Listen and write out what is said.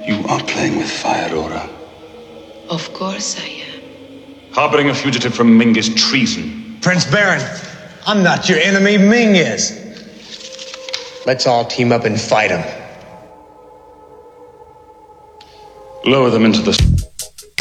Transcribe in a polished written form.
You are playing with fire, Aura. Of course I am. Harboring a fugitive from Ming is treason. Prince Baron, I'm not your enemy, Ming is. Let's all team up and fight him. Lower them into the...